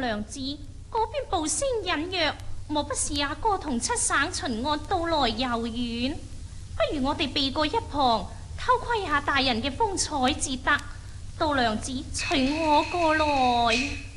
娘子，嗰邊報聲隱約，莫不是阿哥同七省巡按到來遊園？不如我哋避過一旁，偷窺下大人嘅風采至得。度娘子隨我過來。